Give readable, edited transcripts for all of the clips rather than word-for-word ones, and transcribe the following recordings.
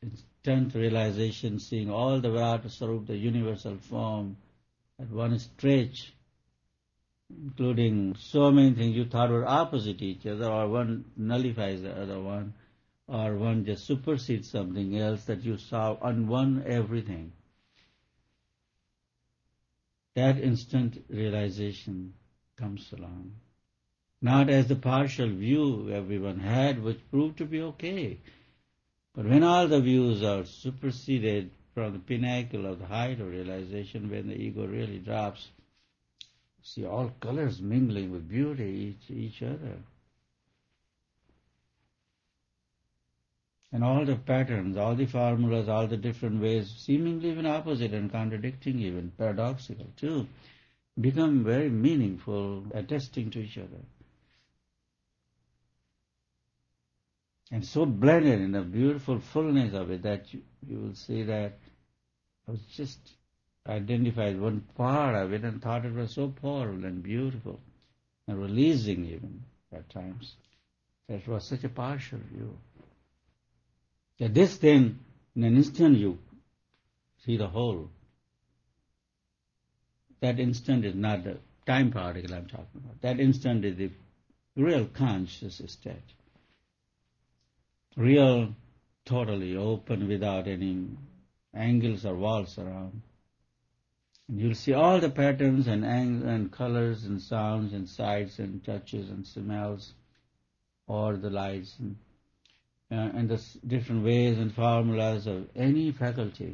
instant realization, seeing all the Virata Sarup, the universal form, at one stretch, including so many things you thought were opposite each other, or one nullifies the other one, or one just supersedes something else that you saw on one everything. That instant realization comes along. Not as the partial view everyone had, which proved to be okay. But when all the views are superseded from the pinnacle of the height of realization, when the ego really drops, see all colors mingling with beauty, each other. And all the patterns, all the formulas, all the different ways, seemingly even opposite and contradicting, even paradoxical too, become very meaningful, attesting to each other. And so blended in the beautiful fullness of it that you will see that I was just identified one part of it and thought it was so powerful and beautiful and releasing even at times. That was such a partial view. That this thing, in an instant you see the whole. That instant is not the time particle I'm talking about. That instant is the real conscious state. Real, totally open without any angles or walls around. And you'll see all the patterns and colors and sounds and sights and touches and smells, or the lights and the different ways and formulas of any faculty,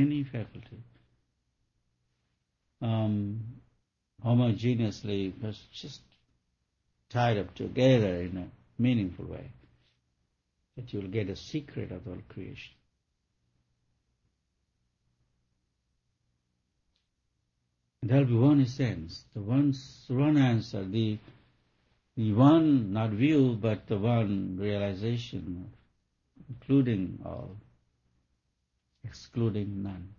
homogeneously, just tied up together in a meaningful way. That you'll get a secret of all creation. And there'll be one essence, the one answer, the one, not view, but the one realization, including all, excluding none.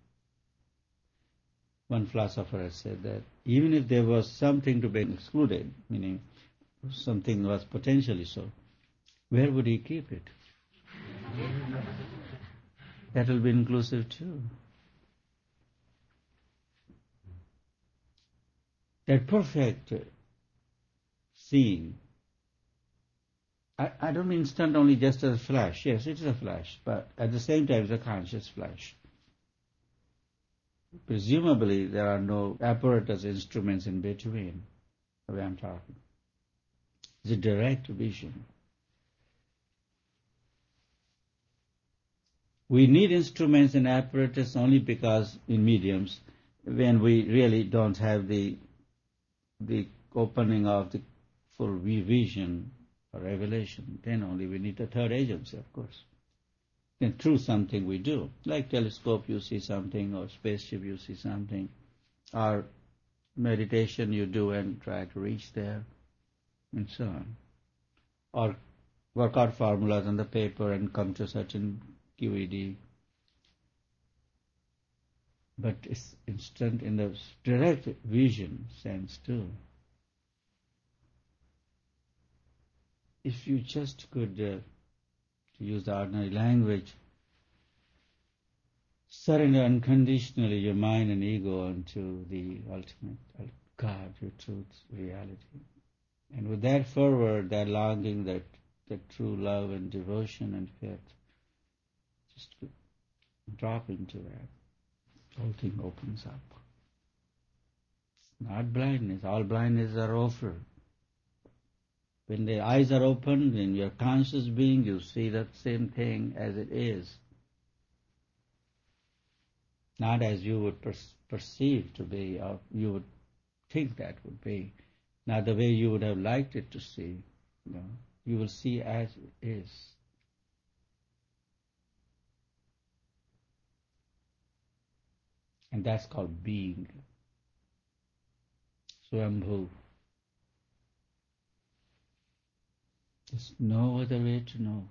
One philosopher has said that even if there was something to be excluded, meaning something was potentially so, where would he keep it? That will be inclusive too. That perfect seeing. I don't mean instant only just as a flash. Yes, it is a flash, but at the same time it's a conscious flash. Presumably there are no apparatus instruments in between, the way I'm talking. It's a direct vision. We need instruments and apparatus only because in mediums, when we really don't have the opening of the full vision or revelation, then only we need a third agency, of course. Then through something we do, like telescope you see something, or spaceship you see something, or meditation you do and try to reach there, and so on. Or work out formulas on the paper and come to certain QED. But it's instant in the direct vision sense too. If you just could, to use the ordinary language, surrender unconditionally your mind and ego unto the ultimate God, your truth, reality. And with that fervor, that longing, that true love and devotion and faith, just drop into that. The whole thing opens up. It's not blindness. All blindnesses are over. When the eyes are opened in your conscious being, you see that same thing as it is. Not as you would perceive to be, or you would think that would be. Not the way you would have liked it to see. You will see as it is. And that's called being. Swambhu. There's no other way to know.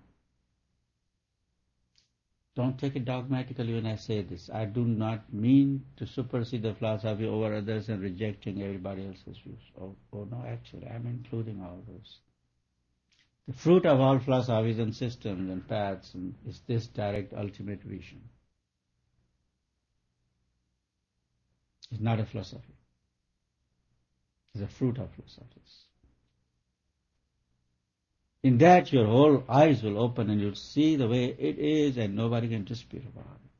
Don't take it dogmatically when I say this. I do not mean to supersede the philosophy over others and rejecting everybody else's views. Oh no, actually, I'm including all those. The fruit of all philosophies and systems and paths is this direct ultimate vision. It's not a philosophy. It's a fruit of philosophies. In that your whole eyes will open and you'll see the way it is and nobody can dispute about it.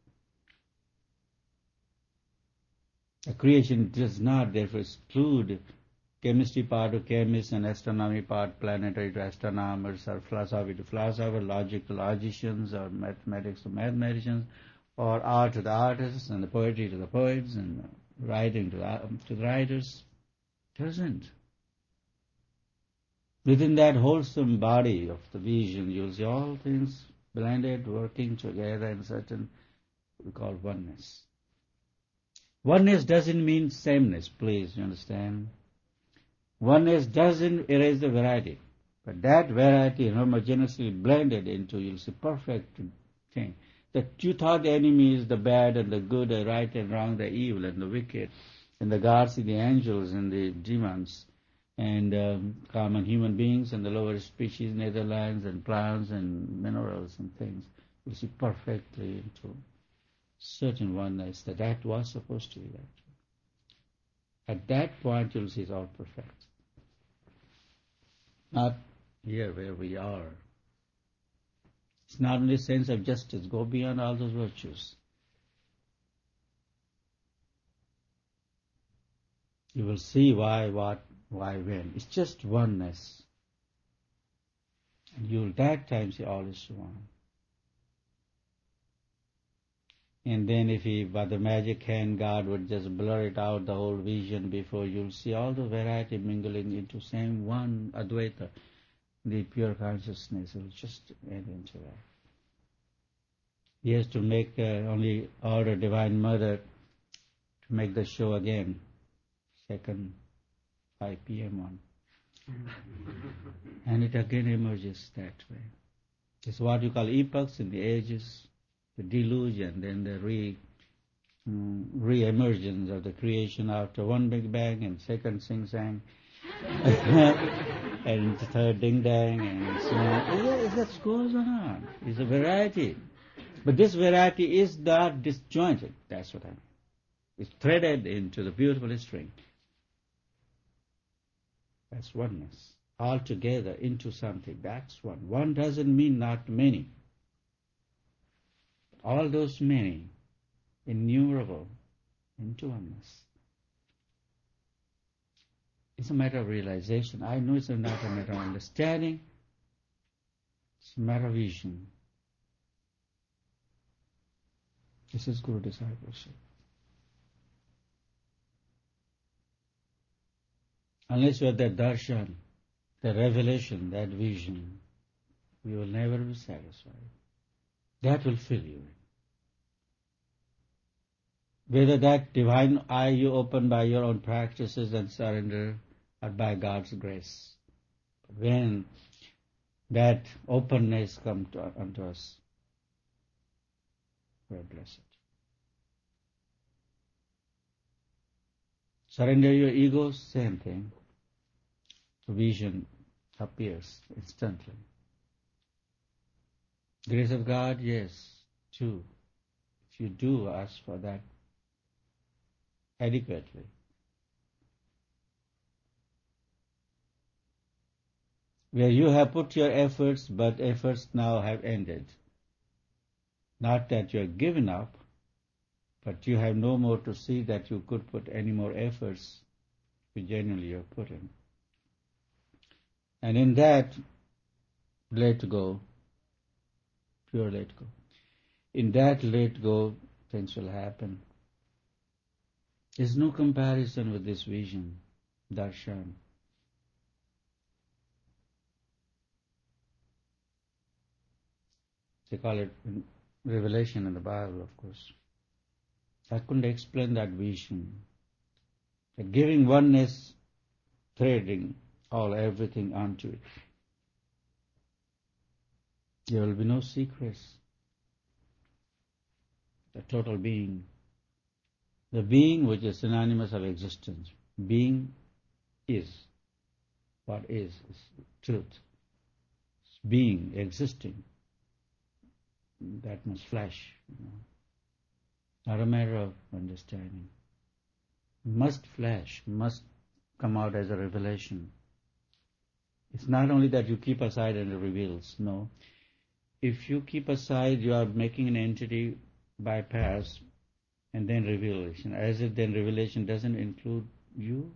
The creation does not therefore exclude chemistry part to chemists and astronomy part planetary to astronomers or philosophy to philosophers, logic to logicians or mathematics to mathematicians or art to the artists and the poetry to the poets and writing to the writers. It doesn't. Within that wholesome body of the vision, you'll see all things blended, working together in certain, we call oneness. Oneness doesn't mean sameness, please, you understand? Oneness doesn't erase the variety, but that variety homogeneously blended into, you'll see, perfect thing. That you thought the enemy is the bad and the good, the right and wrong, the evil and the wicked, and the gods and the angels and the demons, and common human beings and the lower species, netherlands and plants and minerals and things. You see perfectly into certain oneness that was supposed to be that. At that point you'll see it's all perfect. Not here where we are. It's not only sense of justice, go beyond all those virtues. You will see why, what, why, when. It's just oneness. And you'll that time see all is one. And then if he, by the magic hand, God would just blur it out, the whole vision before you'll see all the variety mingling into same one Advaita, the pure consciousness will just add into that. He has to make only order Divine Mother to make the show again, second 5 p.m. one. And it again emerges that way. It's what you call epochs in the ages, the deluge and then the re-emergence of the creation after one Big Bang and second Sing Sang and the third Ding Dang and so on. Yeah, that goes on. It's a variety. But this variety is not disjointed. That's what I mean. It's threaded into the beautiful string. That's oneness. All together into something. That's one. One doesn't mean not many. All those many, innumerable, into oneness. It's a matter of realization. I know it's not a matter of understanding. It's a matter of vision. This is Guru discipleship. Unless you have that darshan, the revelation, that vision, you will never be satisfied. That will fill you. Whether that divine eye you open by your own practices and surrender or by God's grace. When that openness comes unto us, we are blessed. Surrender your ego, same thing. The vision appears instantly. Grace of God, yes, too. If you do ask for that adequately. Where you have put your efforts, but efforts now have ended. Not that you have given up, but you have no more to see that you could put any more efforts which genuinely you have put in. And in that, let go, pure let go. In that let go, things will happen. There's no comparison with this vision, darshan. They call it revelation in the Bible, of course. I couldn't explain that vision. That giving oneness, threading everything onto it. There will be no secrets. The total being. The being which is synonymous of existence. Being is. What is truth. being, existing, that much flesh. Not a matter of understanding. Flesh must come out as a revelation. It's not only that you keep aside and it reveals. No. If you keep aside, you are making an entity bypass and then revelation. As if then revelation doesn't include you.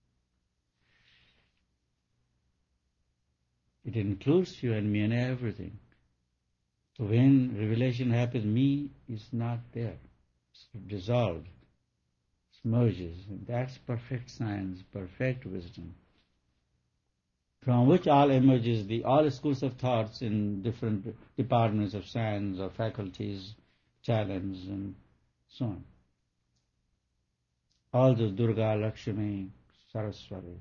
It includes you and me and everything. So when revelation happens, me is not there. It's dissolved. It merges. And that's perfect science, perfect wisdom. From which all emerges all schools of thoughts in different departments of science or faculties, challenge and so on. All those Durga, Lakshmi, Saraswati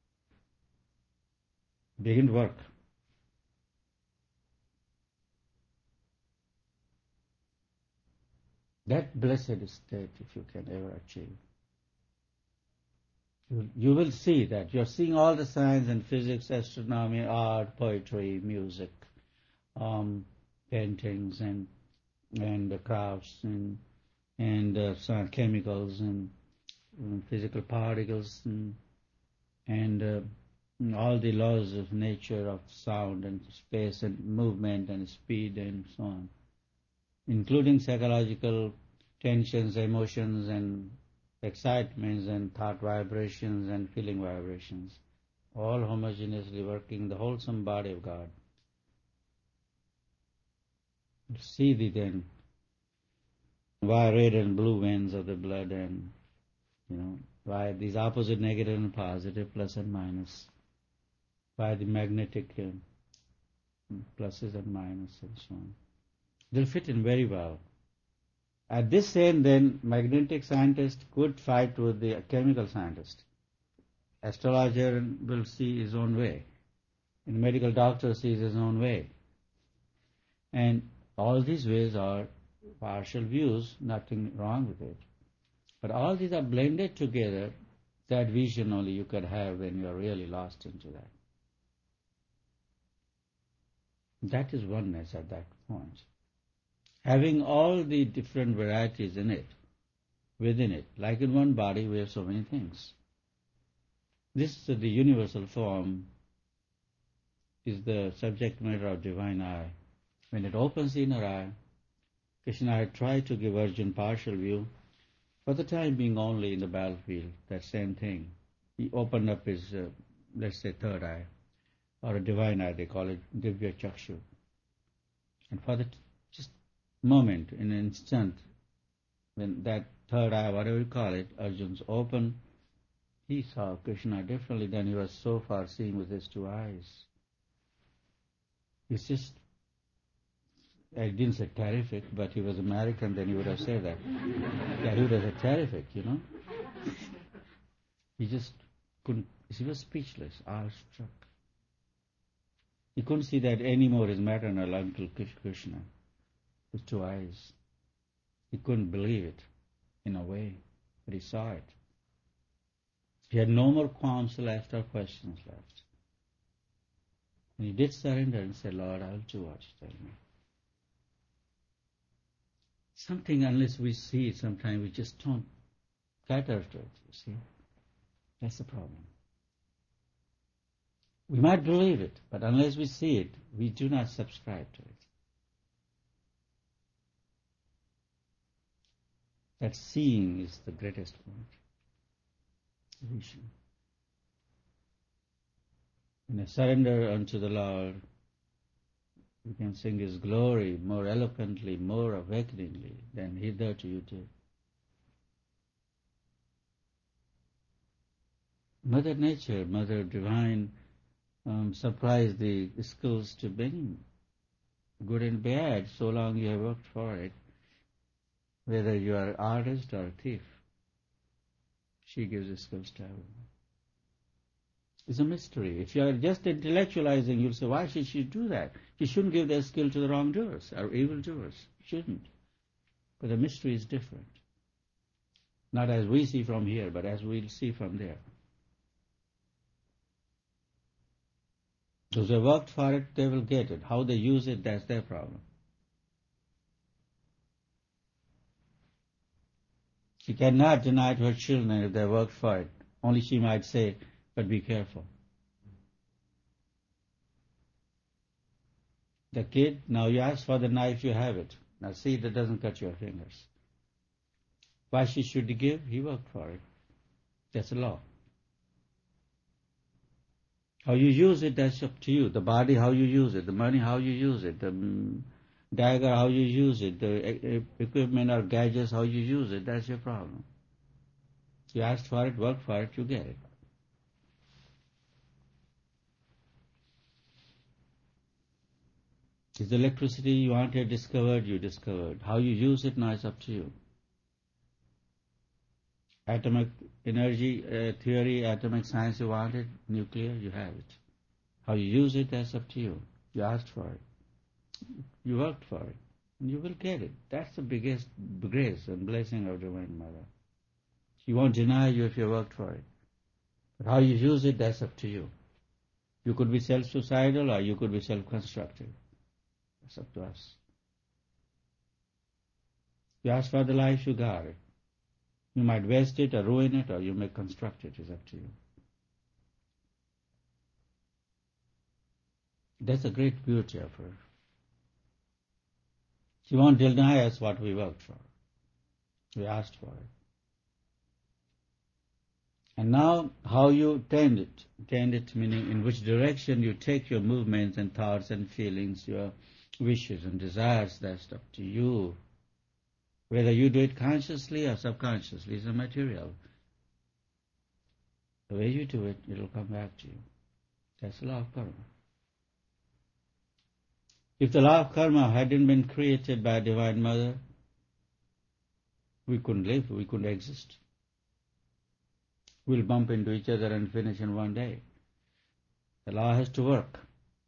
begin work. That blessed state, if you can ever achieve. You will see that. You're seeing all the science and physics, astronomy, art, poetry, music, paintings and the crafts and some chemicals and physical particles and all the laws of nature of sound and space and movement and speed and so on, including psychological tensions, emotions and excitements and thought vibrations and feeling vibrations, all homogeneously working the wholesome body of God. See then why red and blue veins of the blood and why these opposite negative and positive, plus and minus, why the magnetic pluses and minuses and so on. They'll fit in very well. At this end, then, magnetic scientist could fight with the chemical scientist. Astrologer will see his own way. And medical doctor sees his own way. And all these ways are partial views, nothing wrong with it. But all these are blended together. That vision only you can have when you are really lost into that. That is oneness at that point. Having all the different varieties in it, within it, like in one body we have so many things. This is the universal form, is the subject matter of divine eye. When it opens the inner eye, Krishna had tried to give Arjuna partial view, for the time being only in the battlefield, that same thing. He opened up his, let's say, third eye, or a divine eye, they call it Divya Chakshu. And for the just moment, in an instant, when that third eye, whatever you call it, Arjuna's open, he saw Krishna differently than he was so far seeing with his two eyes. It's just, I didn't say terrific, but he was American, then he would have said that. Yeah, he would have said terrific, He just couldn't, he was speechless, awestruck. He couldn't see that anymore his maternal uncle Krishna with two eyes. He couldn't believe it in a way, but he saw it. He had no more qualms left or questions left. And he did surrender and said, Lord, I'll do what you tell me. Something, unless we see it, sometimes we just don't cater to it, you see. That's the problem. We might believe it, but unless we see it, we do not subscribe to it. That seeing is the greatest point. Vision. In a surrender unto the Lord, we can sing His glory more eloquently, more awakeningly than hitherto you did. Mother Nature, Mother Divine, supplies the skills to bring good and bad, so long you have worked for it, whether you are an artist or a thief. She gives the skills to everyone. It's a mystery. If you are just intellectualizing, you'll say, why should she do that? She shouldn't give that skill to the wrongdoers or evildoers. She shouldn't. But the mystery is different. Not as we see from here, but as we'll see from there. Those who worked for it, they will get it. How they use it, that's their problem. She cannot deny to her children if they worked for it. Only she might say, but be careful. The kid, now you ask for the knife, you have it. Now see, that doesn't cut your fingers. Why she should give? He worked for it. That's the law. How you use it, that's up to you. The body, how you use it. The money, how you use it. The dagger, how you use it. The equipment or gadgets, how you use it. That's your problem. You asked for it, work for it, you get it. Is the electricity you wanted discovered, you discovered. How you use it now is up to you. Atomic energy theory, atomic science you wanted, nuclear, you have it. How you use it, that's up to you. You asked for it. You worked for it. And you will get it. That's the biggest grace and blessing of Divine Mother. She won't deny you if you worked for it. But how you use it, that's up to you. You could be self-suicidal or you could be self-constructive. That's up to us. You asked for the life, you got it. You might waste it or ruin it or you may construct it. It's up to you. That's the great beauty of her. She won't deny us what we worked for. We asked for it. And now how you tend it meaning in which direction you take your movements and thoughts and feelings, your wishes and desires, that's up to you. Whether you do it consciously or subconsciously is immaterial. The way you do it, it will come back to you. That's the law of karma. If the law of karma hadn't been created by Divine Mother, we couldn't live, we couldn't exist. We'll bump into each other and finish in one day. The law has to work.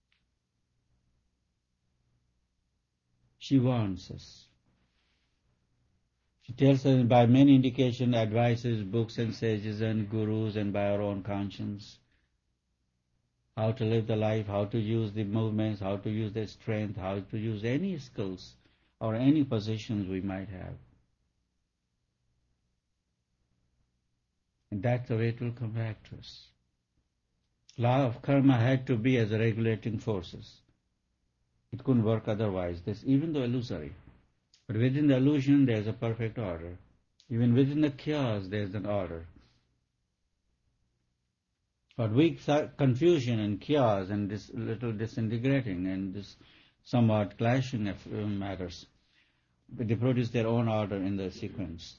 She warns us. She tells us by many indications, advices, books and sages and gurus and by our own conscience, how to live the life, how to use the movements, how to use the strength, how to use any skills or any positions we might have. And that's the way it will come back to us. Law of karma had to be as regulating forces. It couldn't work otherwise. This, even though illusory. But within the illusion, there's a perfect order. Even within the chaos, there's an order. But weak confusion and chaos and this little disintegrating and this somewhat clashing of matters, they produce their own order in the sequence.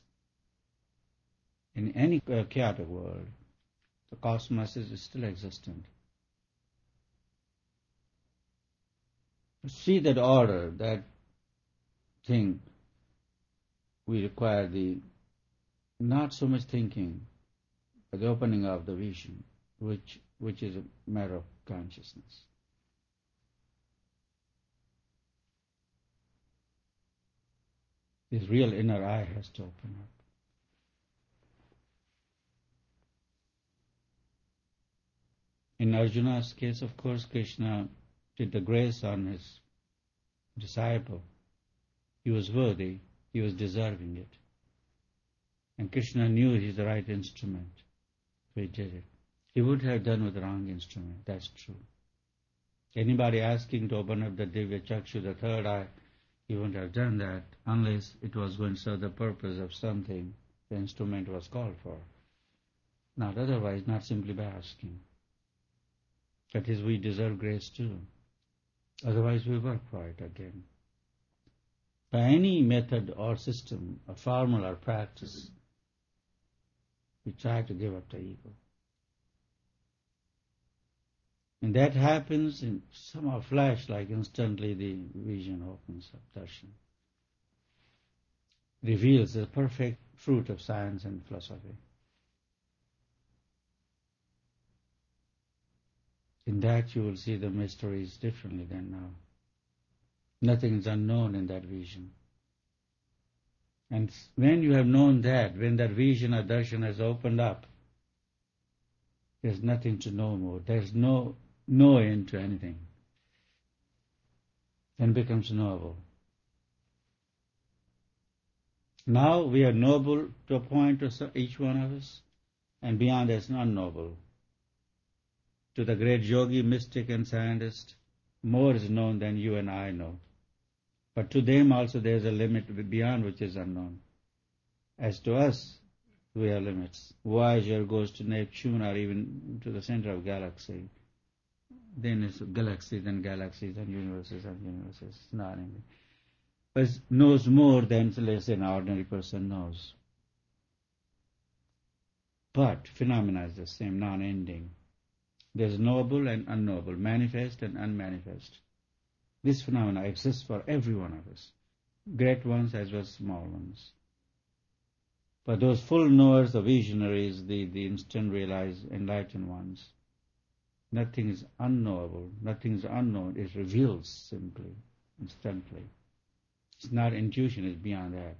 In any chaotic world, the cosmos is still existent. To see that order, that thing, we require the not so much thinking, but the opening of the vision, which is a matter of consciousness. This real inner eye has to open up. In Arjuna's case, of course, Krishna did the grace on his disciple. He was worthy, he was deserving it. And Krishna knew he's the right instrument, so he did it. He would have done with the wrong instrument, that's true. Anybody asking to open up the Divya Chakshu, the third eye, he wouldn't have done that unless it was going to serve the purpose of something the instrument was called for. Not otherwise, not simply by asking. That is, we deserve grace too. Otherwise we work for it again. By any method or system, or formula or practice, we try to give up the ego. And that happens in somehow flash, like instantly the vision opens up, darshan. Reveals the perfect fruit of science and philosophy. In that you will see the mysteries differently than now. Nothing is unknown in that vision. And when you have known that, when that vision or darshan has opened up, there's nothing to know more. There's no no end to anything, then becomes knowable. Now we are noble to a point to each one of us, and beyond that's unknowable. To the great yogi, mystic and scientist, more is known than you and I know. But to them also there is a limit beyond which is unknown. As to us, we have limits. Voyager goes to Neptune or even to the center of galaxy. Then it's galaxies and galaxies and universes and universes. It's not anything. But it knows more than, let's say, an ordinary person knows. But phenomena is the same, non-ending. There's knowable and unknowable, manifest and unmanifest. This phenomena exists for every one of us, great ones as well as small ones. For those full knowers, the visionaries, the instant realized, enlightened ones, nothing is unknowable, nothing is unknown. It reveals simply, instantly. It's not intuition, it's beyond that.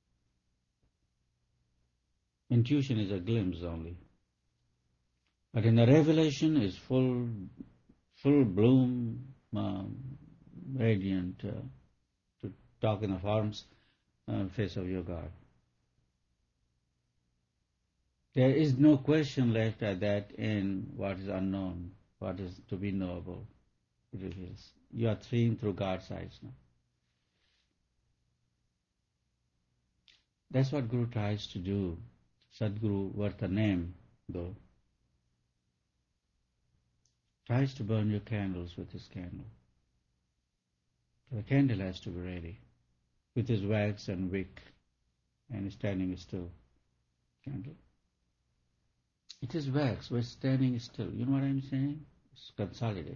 Intuition is a glimpse only. But in the revelation is full bloom, radiant, to talk in the forms, face of your God. There is no question left at that in what is unknown, what is to be knowable. It reveals. You are seeing through God's eyes now. That's what Guru tries to do. Sadguru, worth a name, though, tries to burn your candles with his candle. The candle has to be ready, with his wax and wick, and standing still. Candle. It is wax, we're standing still. You know what I'm saying? It's consolidated.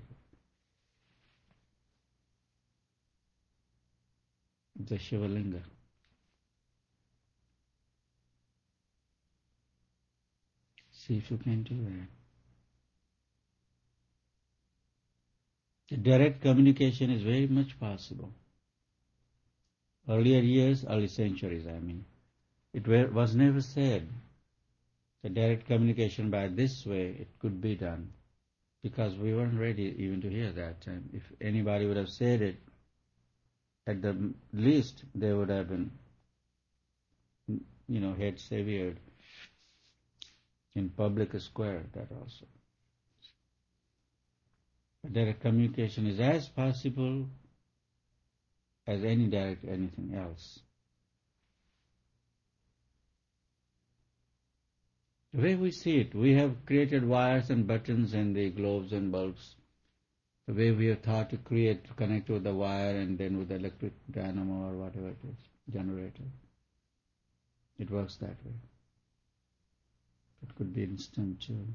It's a Shivalinga. See if you can do that. The direct communication is very much possible. Earlier years, early centuries, it was never said the direct communication by this way, it could be done, because we weren't ready even to hear that time. If anybody would have said it, at the least they would have been, head severed in public square, that also. Direct communication is as possible as any direct anything else. The way we see it, we have created wires and buttons and the globes and bulbs. The way we are taught to create, to connect with the wire and then with the electric dynamo or whatever it is, generator. It works that way. It could be instant too.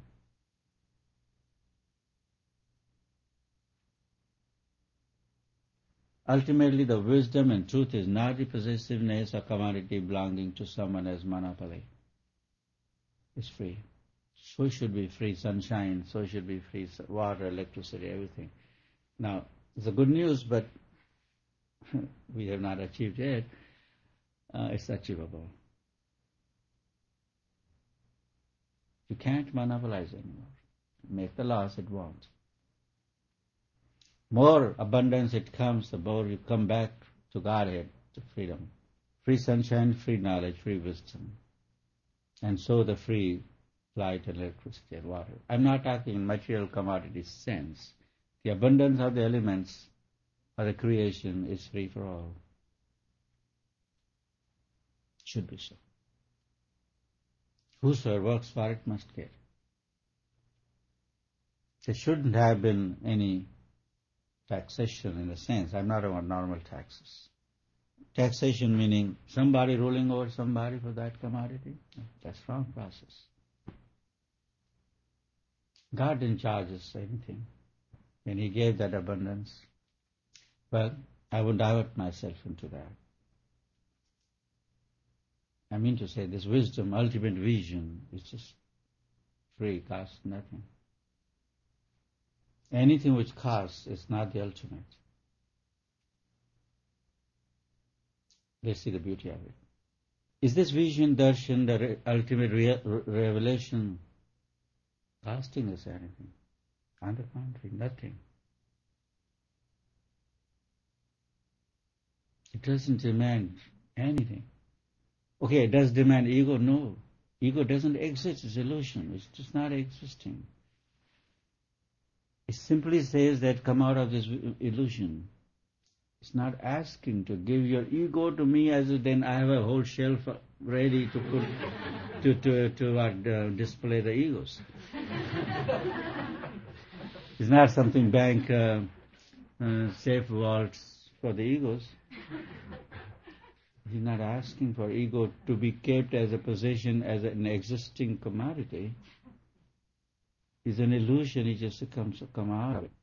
Ultimately, the wisdom and truth is not the possessiveness or commodity belonging to someone as monopoly. It's free. So should be free sunshine, so should be free water, electricity, everything. Now, it's a good news, but we have not achieved yet. It's achievable. You can't monopolize anymore. Make the laws, it won't. More abundance it comes, the more you come back to Godhead, to freedom. Free sunshine, free knowledge, free wisdom. And so the free light and electricity and water. I'm not talking in material commodity sense. The abundance of the elements of the creation is free for all. Should be so. Whosoever works for it must get. There shouldn't have been any taxation in a sense. I'm not about normal taxes. Taxation meaning somebody ruling over somebody for that commodity. That's wrong process. God didn't charge us anything when He gave that abundance. Well, I would divert myself into that. I mean to say this wisdom, ultimate vision, is just free, costs nothing. Anything which costs is not the ultimate. Let's see the beauty of it. Is this vision, darshan, the ultimate revelation, costing us anything? On the contrary, nothing. It doesn't demand anything. Okay, it does demand ego? No. Ego doesn't exist, it's illusion. It's just not existing. It simply says that come out of this illusion. It's not asking to give your ego to me as if then I have a whole shelf ready to put to display the egos. It's not something bank safe vaults for the egos. He's not asking for ego to be kept as a possession, as an existing commodity. It's an illusion, it just come out of it.